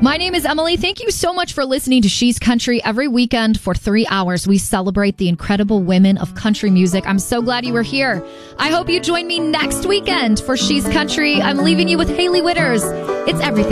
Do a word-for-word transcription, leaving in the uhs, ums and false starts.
My name is Emily. Thank you so much for listening to She's Country. Every weekend for three hours, we celebrate the incredible women of country music. I'm so glad you were here. I hope you join me next weekend for She's Country. I'm leaving you with Hailey Whitters. It's everything.